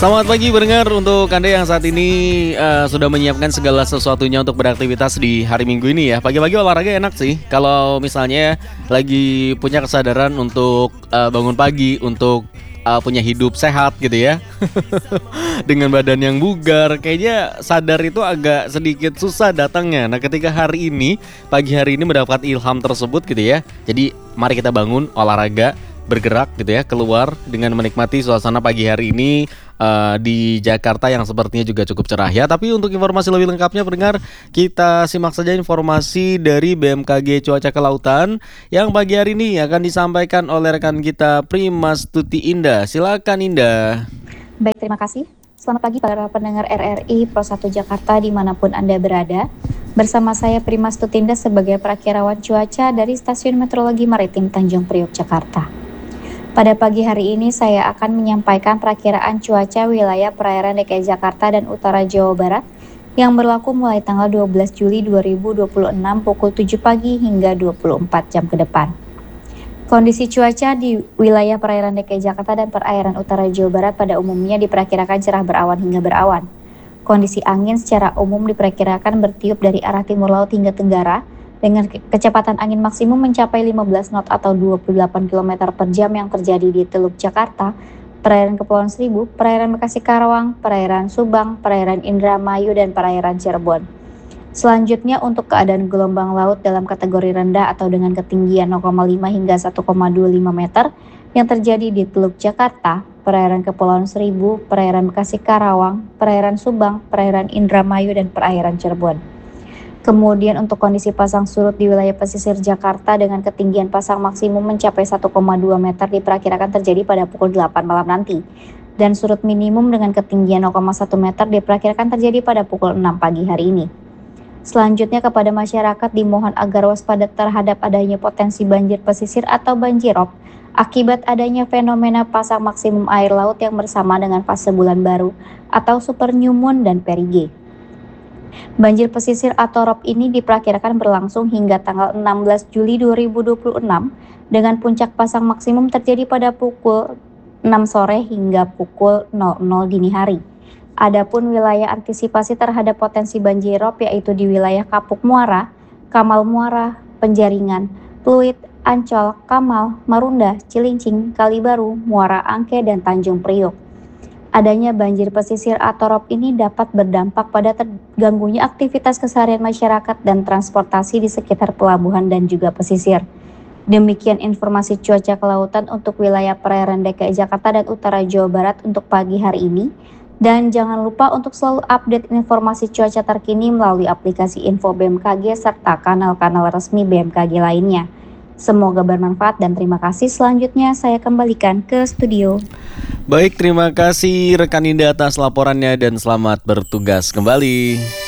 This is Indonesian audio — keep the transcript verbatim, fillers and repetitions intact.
Selamat pagi pendengar, untuk Anda yang saat ini uh, sudah menyiapkan segala sesuatunya untuk beraktivitas di hari Minggu ini ya. Pagi-pagi olahraga enak sih. Kalau misalnya lagi punya kesadaran untuk uh, bangun pagi, untuk uh, punya hidup sehat gitu ya. Dengan badan yang bugar, kayaknya sadar itu agak sedikit susah datangnya. Nah, ketika hari ini, pagi hari ini mendapat ilham tersebut gitu ya. Jadi mari kita bangun, olahraga, bergerak gitu ya, keluar dengan menikmati suasana pagi hari ini uh, di Jakarta yang sepertinya juga cukup cerah ya. Tapi untuk informasi lebih lengkapnya pendengar, kita simak saja informasi dari B M K G Cuaca Kelautan yang pagi hari ini akan disampaikan oleh rekan kita Primastuti Indah. Silakan Indah. Baik, terima kasih. Selamat pagi para pendengar R R I Pro satu Jakarta dimanapun Anda berada. Bersama saya Primastuti Indah sebagai perakirawan cuaca dari Stasiun Meteorologi Maritim Tanjung Priok, Jakarta. Pada pagi hari ini saya akan menyampaikan perakiraan cuaca wilayah perairan D K I Jakarta dan utara Jawa Barat yang berlaku mulai tanggal dua belas Juli dua ribu dua puluh enam pukul tujuh pagi hingga dua puluh empat jam ke depan. Kondisi cuaca di wilayah perairan D K I Jakarta dan perairan utara Jawa Barat pada umumnya diperkirakan cerah berawan hingga berawan. Kondisi angin secara umum diperkirakan bertiup dari arah timur laut hingga tenggara, dengan kecepatan angin maksimum mencapai lima belas knot atau dua puluh delapan kilometer per jam yang terjadi di Teluk Jakarta, perairan Kepulauan Seribu, perairan Bekasi Karawang, perairan Subang, perairan Indramayu, dan perairan Cirebon. Selanjutnya untuk keadaan gelombang laut dalam kategori rendah atau dengan ketinggian nol koma lima hingga satu koma dua lima meter yang terjadi di Teluk Jakarta, perairan Kepulauan Seribu, perairan Bekasi Karawang, perairan Subang, perairan Indramayu, dan perairan Cirebon. Kemudian untuk kondisi pasang surut di wilayah pesisir Jakarta dengan ketinggian pasang maksimum mencapai satu koma dua meter diperkirakan terjadi pada pukul delapan malam nanti. Dan surut minimum dengan ketinggian nol koma satu meter diperkirakan terjadi pada pukul enam pagi hari ini. Selanjutnya kepada masyarakat dimohon agar waspada terhadap adanya potensi banjir pesisir atau banjirop akibat adanya fenomena pasang maksimum air laut yang bersama dengan fase bulan baru atau super new moon dan perigee. Banjir pesisir atau rop ini diperkirakan berlangsung hingga tanggal enam belas Juli dua ribu dua puluh enam dengan puncak pasang maksimum terjadi pada pukul enam sore hingga pukul nol nol dini hari. Adapun wilayah antisipasi terhadap potensi banjir rop yaitu di wilayah Kapuk Muara, Kamal Muara, Penjaringan, Pluit, Ancol, Kamal, Marunda, Cilincing, Kalibaru, Muara Angke, dan Tanjung Priok. Adanya banjir pesisir atau rop ini dapat berdampak pada terganggunya aktivitas keseharian masyarakat dan transportasi di sekitar pelabuhan dan juga pesisir. Demikian informasi cuaca kelautan untuk wilayah perairan D K I Jakarta dan utara Jawa Barat untuk pagi hari ini. Dan jangan lupa untuk selalu update informasi cuaca terkini melalui aplikasi Info B M K G serta kanal-kanal resmi B M K G lainnya. Semoga bermanfaat dan terima kasih. Selanjutnya saya kembalikan ke studio. Baik, terima kasih rekan Indah atas laporannya dan selamat bertugas kembali.